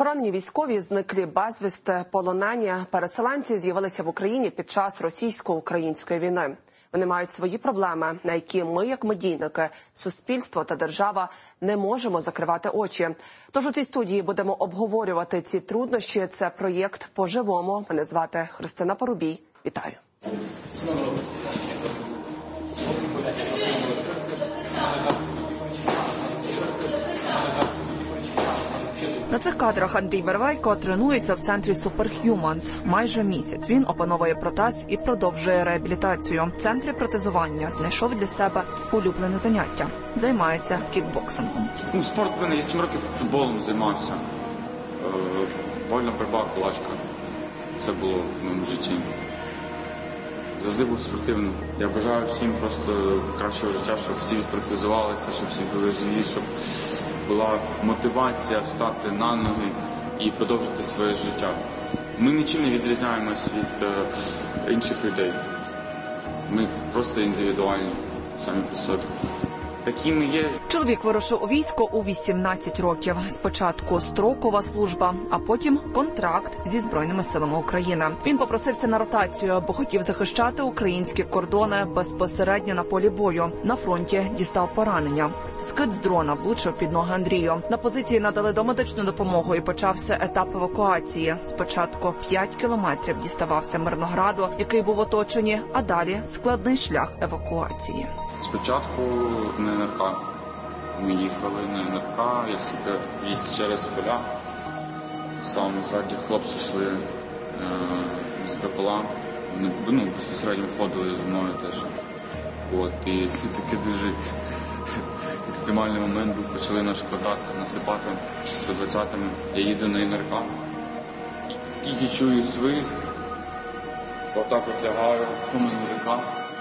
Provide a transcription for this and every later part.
Поранені військові, зниклі безвісти, полонені, переселенці з'явилися в Україні під час російсько-української війни. Вони мають свої проблеми, на які ми, як медійники, суспільство та держава, не можемо закривати очі. Тож у цій студії будемо обговорювати ці труднощі. Це проєкт «По-живому». Мене звати Христина Порубій. Вітаю. На цих кадрах Андрій Вервейко тренується в центрі Superhumans. Майже місяць він опановує протез і продовжує реабілітацію. В центрі протезування знайшов для себе улюблене заняття. Займається кікбоксингом. Спорт в мене 8 років футболом займався. Вольна боротьба, кулачка. Це було в моєму житті. Завжди був спортивним. Я бажаю всім просто кращого життя, щоб всі відпротезувалися, щоб всі були живі, щоб була мотивація встати на ноги і продовжити своє життя. Ми нічим не відрізняємось від інших людей. Ми просто індивідуальні, самі по собі. Такі ми є. Чоловік вирушив у військо у 18 років. Спочатку строкова служба, а потім контракт зі Збройними силами України. Він попросився на ротацію, бо хотів захищати українські кордони безпосередньо на полі бою. На фронті дістав поранення. Скид з дрона влучив під ноги Андрію. На позиції надали домедичну допомогу і почався етап евакуації. Спочатку 5 кілометрів діставався Мирнограду, який був оточені, а далі складний шлях евакуації. Спочатку на НРК. Ми їхали на НРК, я себе віз через поля. Сам ззаді хлопці йшли з БПЛА. Безпосередньо ходили зі мною теж. І це такий дуже екстремальний момент був. Почали наш квадрат насипати 120-ми. Я їду на НРК. І тільки чую свист. Отак от лягаю, в мене рука.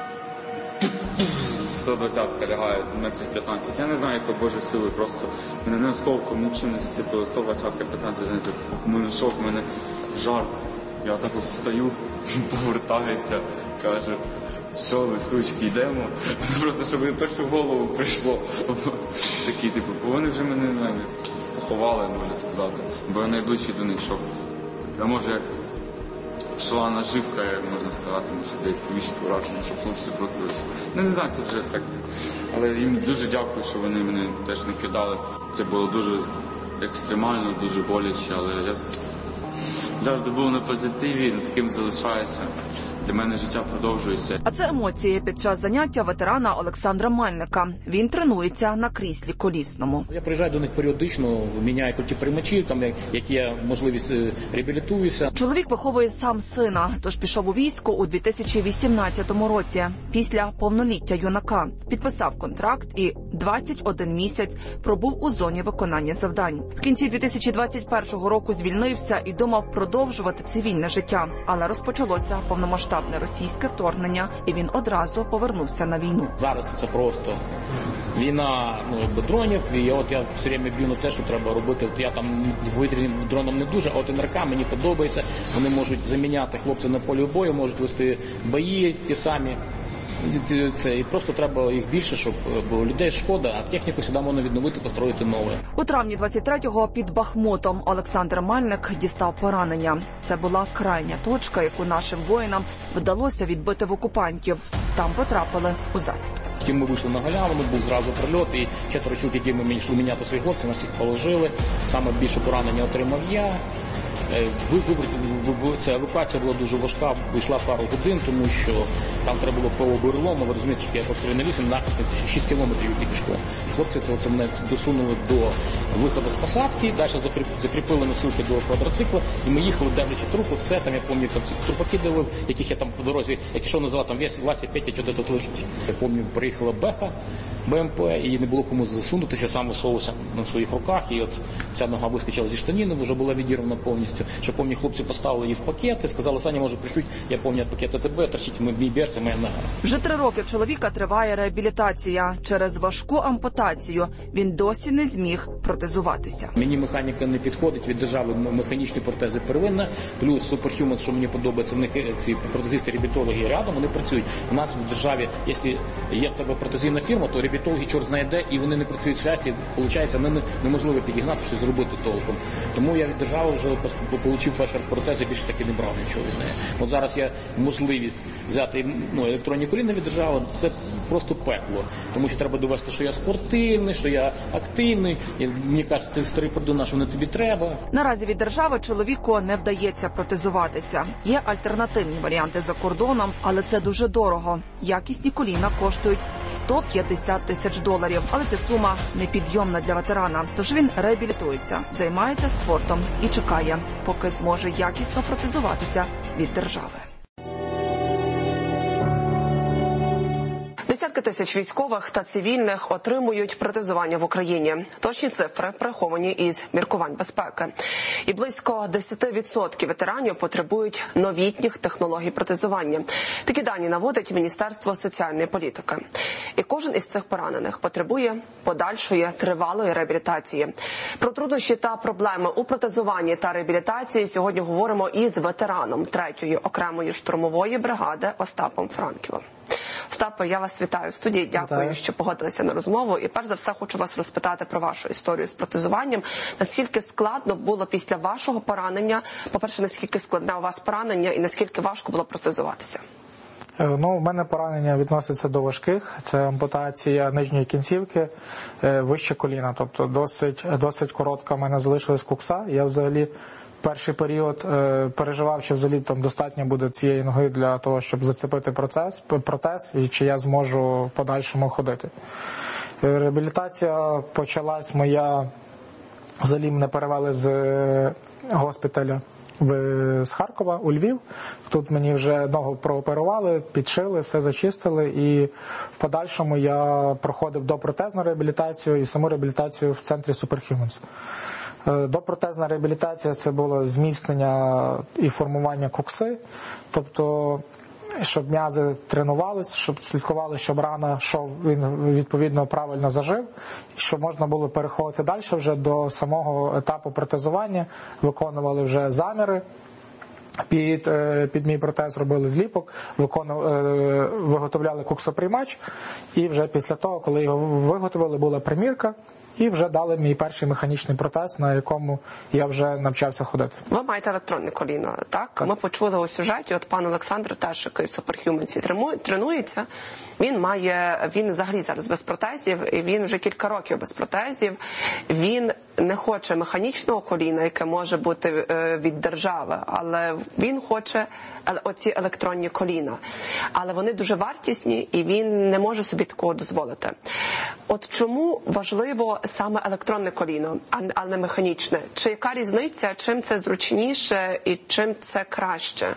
120-ка лягає метрів 15. Я не знаю, якої Божої сили, просто мене не осколком, нічим не зацепило. 120-ка, 15, у мене шок, у мене жар. Я так ось встаю, повертаюся, кажу, що ви, сучки, йдемо? Просто, щоб мені першу в голову прийшло. Такі, бо вони вже мене поховали, можна сказати. Бо я найближчий до них шок. Я може, як пішла наживка, як можна сказати, може деякі вічні враження, щоб хлопці просто... Не знаю, це вже так. Але їм дуже дякую, що вони мене теж не кидали. Це було дуже екстремально, дуже боляче, але я завжди був на позитиві, таким залишаюся. Для мене життя продовжується. А це емоції під час заняття ветерана Олександра Мальника. Він тренується на кріслі колісному. Я приїжджаю до них періодично, міняю круті приймачі, як є можливість, реабілітуюся. Чоловік виховує сам сина, тож пішов у військо у 2018 році, після повноліття юнака. Підписав контракт і 21 місяць пробув у зоні виконання завдань. В кінці 2021 року звільнився і думав продовжувати цивільне життя, але розпочалося повномасштабне російське вторгнення, і він одразу повернувся на війну. Зараз це просто війна дронів, і я все время б'ю на те, що треба робити. Я там повітряним дроном не дуже, а НРК мені подобається. Вони можуть заміняти хлопців на полі бою, можуть вести бої ті самі. І просто треба їх більше, щоб було людей шкода, а техніку сюди можна відновити, построїти нове. У травні 23-го під Бахмутом Олександр Мальник дістав поранення. Це була крайня точка, яку нашим воїнам вдалося відбити в окупантів. Там потрапили у засідку. Ми вийшли на галявину, був зразу прильот, і 4 чоловік, які ми йшли міняти своїх хлопців, нас їх положили. Саме більше поранення отримав я. Ця евакуація була дуже важка, йшла пару годин, тому що там треба було по оборлому. Ви розумієте, що я просто на лісі, на 6 кілометрів від пішком. Хлопці це мене досунули до виходу з посадки, далі закріпили носилки до квадроцикла, і ми їхали, дивлячи трупи, все, там я пам'ятаю, трупаки дивив, яких я там по дорозі, якщо називав, там Вася, Петя, що ти тут лежиш. Я пам'ятаю, приїхала Беха, БМП, і не було кому засунутися, сам висовувався на своїх руках, і от ця нога вискочила зі штаніни, вже була відірвана повністю. Що пам'ятаю, хлопці поставили її в пакет і сказали, Саня, може прийшуть, я пам'ятаю, пакет АТБ, торчить мій берці, моя нога. Вже 3 роки в чоловіка триває реабілітація. Через важку ампутацію він досі не зміг протезуватися. Мені механіка не підходить, від держави механічні протези первинна, плюс Superhumans, що мені подобається, в них ці протезисти, реабілітологи рядом, вони працюють. У нас в державі, якщо є в тебе протезивна фірма, то реабілітологи чорт знає де, і вони не працюють в щасті, виходить, неможливо підігнати щось зробити толком. Тому я від держави вже отримав перший протез і більше таки не брав нічого від неї. От зараз є можливість взяти електронні коліна від держави, це просто пекло. Тому що треба довести, що я спортивний, що я активний. І мені кажуть, ти старий продуна, що не тобі треба. Наразі від держави чоловіку не вдається протезуватися. Є альтернативні варіанти за кордоном, але це дуже дорого. Якісні коліна коштують $150 тисяч. Але ця сума непідйомна для ветерана. Тож він реабілітується, займається спортом і чекає, поки зможе якісно протезуватися від держави. Десятки тисяч військових та цивільних отримують протезування в Україні. Точні цифри приховані із міркувань безпеки. І близько 10% ветеранів потребують новітніх технологій протезування. Такі дані наводить Міністерство соціальної політики. І кожен із цих поранених потребує подальшої тривалої реабілітації. Про труднощі та проблеми у протезуванні та реабілітації сьогодні говоримо із ветераном 3-ї окремої штурмової бригади Остапом Франківим. Остапе, я вас вітаю в студії. Дякую, що погодилися на розмову. І перш за все хочу вас розпитати про вашу історію з протезуванням. Наскільки складно було після вашого поранення? По-перше, наскільки складне у вас поранення і наскільки важко було протезуватися? У мене поранення відноситься до важких. Це ампутація нижньої кінцівки, вище коліна. Тобто досить коротка в мене залишилась кукса. Я взагалі перший період переживав, що взагалі там достатньо буде цієї ноги для того, щоб зацепити протез, і чи я зможу в подальшому ходити. Реабілітація почалась моя, взагалі мене перевели з госпіталя з Харкова у Львів. Тут мені вже ногу прооперували, підшили, все зачистили, і в подальшому я проходив допротезну реабілітацію і саму реабілітацію в центрі Superhumans. Допротезна реабілітація – це було зміцнення і формування кукси, тобто щоб м'язи тренувалися, щоб слідкували, щоб рана він відповідно правильно зажив, і щоб можна було переходити далі вже до самого етапу протезування, виконували вже заміри. Під мій протез робили зліпок, виготовляли куксоприймач, і вже після того, коли його виготовили, була примірка, і вже дали мій перший механічний протез, на якому я вже навчався ходити. Ви маєте електронне коліно, так? Ми почули у сюжеті, от пан Олександр теж, який в Superhumans тренується, він взагалі зараз без протезів, і він вже кілька років без протезів. Він не хоче механічного коліна, яке може бути від держави, але він хоче оці електронні коліна. Але вони дуже вартісні, і він не може собі такого дозволити. От чому важливо саме електронне коліно, а не механічне? Чи яка різниця, чим це зручніше і чим це краще?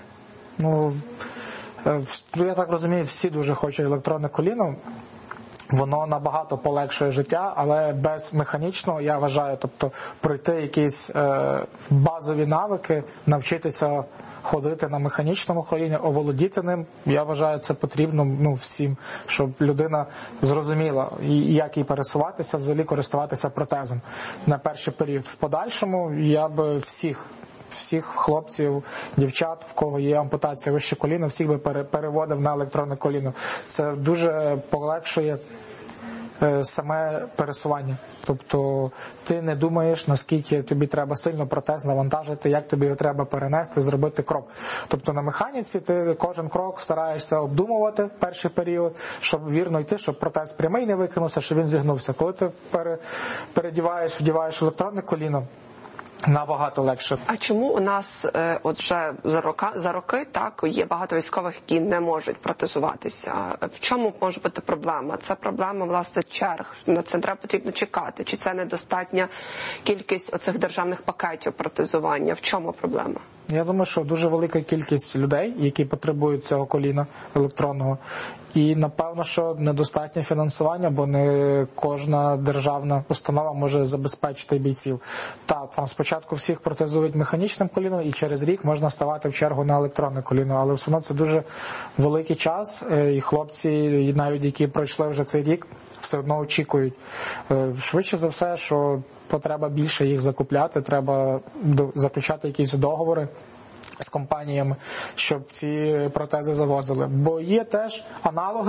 Я так розумію, всі дуже хочуть електронне коліно. Воно набагато полегшує життя, але без механічного, я вважаю, тобто пройти якісь базові навики, навчитися ходити на механічному коліні, оволодіти ним, я вважаю, це потрібно всім, щоб людина зрозуміла, як їй пересуватися, взагалі користуватися протезом на перший період. В подальшому я би всіх хлопців, дівчат, в кого є ампутація вище коліна, всіх би переводив на електронне коліно. Це дуже полегшує саме пересування. Тобто ти не думаєш, наскільки тобі треба сильно протез навантажити, як тобі його треба перенести, зробити крок. Тобто на механіці ти кожен крок стараєшся обдумувати перший період, щоб вірно йти, щоб протез прямий не викинувся, щоб він зігнувся. Коли ти вдіваєш електронне коліно, набагато легше. А чому у нас от вже за роки так є багато військових, які не можуть протезуватися? В чому може бути проблема? Це проблема, власне, черг. На це потрібно чекати. Чи це недостатня кількість оцих державних пакетів протезування? В чому проблема? Я думаю, що дуже велика кількість людей, які потребують цього коліна електронного. І, напевно, що недостатнє фінансування, бо не кожна державна установа може забезпечити бійців. Там спочатку всіх протезують механічним коліном, і через рік можна ставати в чергу на електронне коліно. Але все одно це дуже великий час, і хлопці, навіть які пройшли вже цей рік, все одно очікують. Швидше за все, що потреба більше їх закупляти, треба заключати якісь договори з компаніями, щоб ці протези завозили. Бо є теж аналоги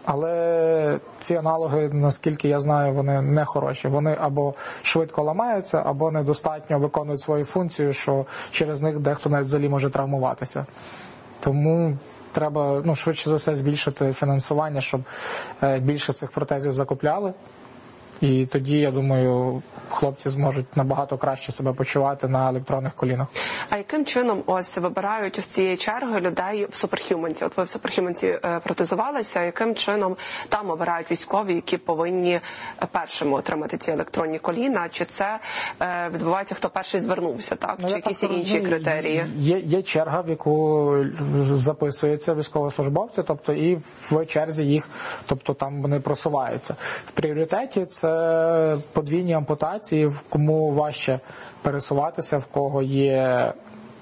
Але ці аналоги, наскільки я знаю, вони не хороші. Вони або швидко ламаються, або недостатньо виконують свою функцію, що через них дехто навіть взагалі може травмуватися. Тому треба швидше за все збільшити фінансування, щоб більше цих протезів закупляли. І тоді, я думаю, хлопці зможуть набагато краще себе почувати на електронних колінах. А яким чином вибирають ось цієї черги людей в Суперхюманці? От ви в Суперхюманці протезувалися, яким чином там обирають військові, які повинні першими отримати ці електронні коліна? Чи це відбувається, хто перший звернувся, так? Чи якісь інші критерії? Є черга, в яку записуються військовослужбовці, тобто і в черзі їх, тобто там вони просуваються. В пріоритеті це подвійні ампутації, кому важче пересуватися, в кого є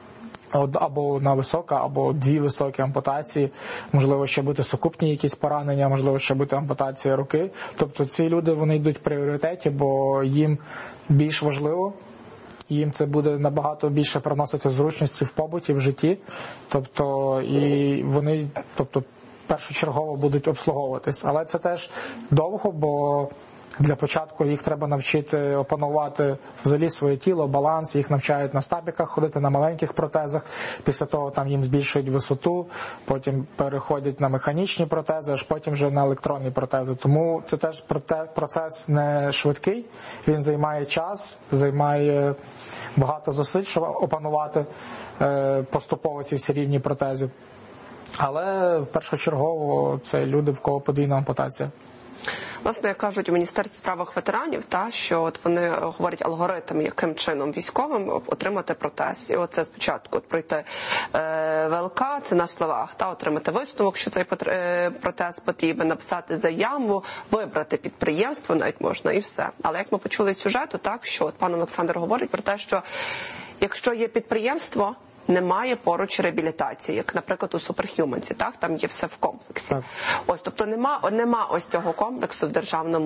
або одна висока, або дві високі ампутації, можливо, ще бути сукупні якісь поранення, можливо, ще бути ампутація руки. Тобто ці люди, вони йдуть в пріоритеті, бо їм більш важливо, їм це буде набагато більше приносити зручності в побуті, в житті. Тобто, і вони, першочергово будуть обслуговуватись. Але це теж довго, бо для початку їх треба навчити опанувати взагалі своє тіло, баланс, їх навчають на стабіках ходити, на маленьких протезах, після того там їм збільшують висоту, потім переходять на механічні протези, аж потім вже на електронні протези. Тому це теж процес не швидкий, він займає час, займає багато зусиль, щоб опанувати поступово ці всі рівні протезів. Але першочергово це люди, в кого подвійна ампутація. Власне, як кажуть у Міністерстві справах ветеранів, що от вони говорять алгоритм, яким чином військовим отримати протез. І оце спочатку пройти ВЛК, це на словах, отримати висновок, що цей протез потрібен, написати заяву, вибрати підприємство, навіть можна, і все. Але як ми почули з сюжету, що от пан Олександр говорить про те, що якщо є підприємство, немає поруч реабілітації, як, наприклад, у Суперхюманці, там є все в комплексі. Тобто нема ось цього комплексу в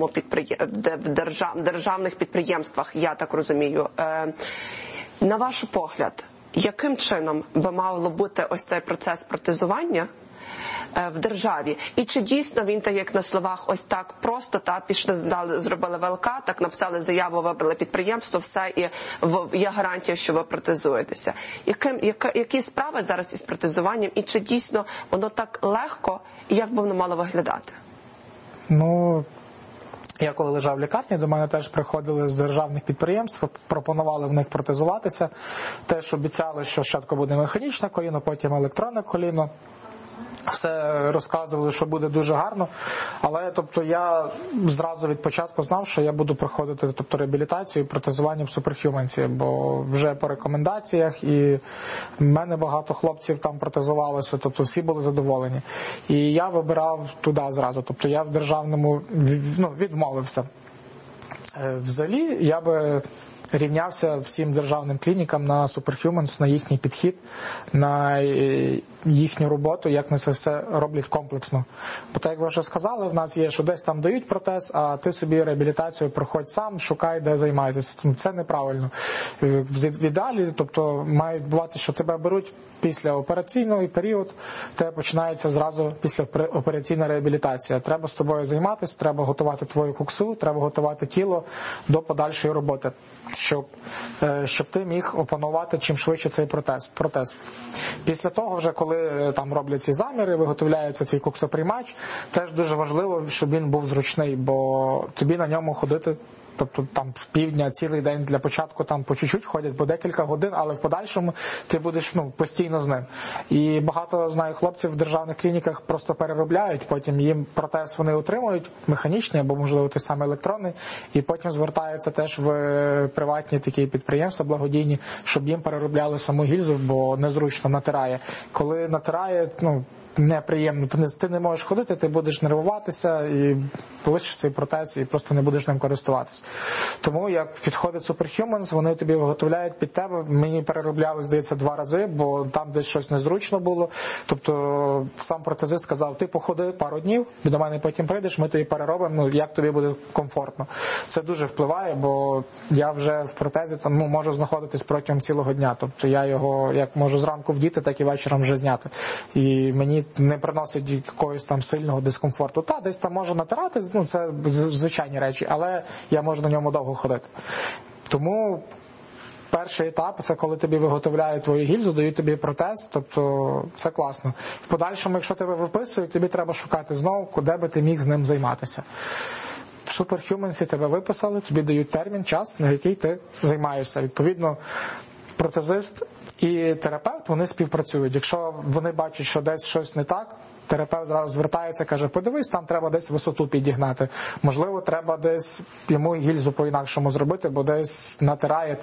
державних підприємствах, я так розумію. На ваш погляд, яким чином би мало бути ось цей процес протезування в державі? І чи дійсно він так, як на словах, ось так просто, пішли, зробили ВЛК, так написали заяву, вибрали підприємство, все, і є гарантія, що ви протезуєтеся. Які справи зараз із протезуванням, і чи дійсно воно так легко, і як би воно мало виглядати? Я коли лежав в лікарні, до мене теж приходили з державних підприємств, пропонували в них протезуватися. Теж обіцяли, що спочатку буде механічне коліно, потім електронне коліно. Все розказували, що буде дуже гарно, але я зразу від початку знав, що я буду проходити реабілітацію і протезування в Суперхюманці, бо вже по рекомендаціях, і в мене багато хлопців там протезувалося, всі були задоволені. І я вибирав туди зразу, я в державному відмовився. Взагалі, я би рівнявся всім державним клінікам на Superhumans, на їхній підхід, на їхню роботу, як вони це все роблять комплексно. Бо так, як ви вже сказали, в нас є, що десь там дають протез, а ти собі реабілітацію проходь сам, шукай, де займаєтеся. Це неправильно. В ідеалі, має бувати, що тебе беруть після операційного період, тебе починається зразу після операційна реабілітація. Треба з тобою займатися, треба готувати твою куксу, треба готувати тіло до подальшої роботи, щоб ти міг опанувати чим швидше цей протез. Після того вже, коли там роблять ці заміри, виготовляється твій куксоприймач, теж дуже важливо, щоб він був зручний, бо тобі на ньому ходити, там півдня, цілий день, для початку там по чуть-чуть ходять, по декілька годин, але в подальшому ти будеш постійно з ним. І багато, знаю, хлопців в державних клініках просто переробляють, потім їм протез вони отримують, механічний або, можливо, той самий електронний, і потім звертаються теж в приватні такі підприємства благодійні, щоб їм переробляли саму гільзу, бо незручно натирає. Коли натирає, неприємно, ти не можеш ходити, ти будеш нервуватися і полишиш цей протез і просто не будеш ним користуватися. Тому як підходить Superhumans, вони тобі виготовляють під тебе. Мені переробляли, здається, 2 рази, бо там десь щось незручно було. Тобто сам протезист сказав, ти походи пару днів, до мене потім прийдеш, ми тобі переробимо, як тобі буде комфортно. Це дуже впливає, бо я вже в протезі можу знаходитись протягом цілого дня. Тобто я його як можу зранку вдіти, так і вечором вже зняти. І мені не приносить якогось там сильного дискомфорту. Та, десь там може натирати, ну це звичайні речі, але я можу на ньому довго ходити. Тому перший етап – це коли тобі виготовляють твою гільзу, дають тобі протез, тобто це класно. В подальшому, якщо тебе виписують, тобі треба шукати знову, куди би ти міг з ним займатися. В Superhumans тебе виписали, тобі дають термін, час, на який ти займаєшся. Відповідно, протезист і терапевт, вони співпрацюють. Якщо вони бачать, що десь щось не так, терапевт зразу звертається, каже, подивись, там треба десь висоту підігнати. Можливо, треба десь йому гільзу по-інакшому зробити, бо десь натирає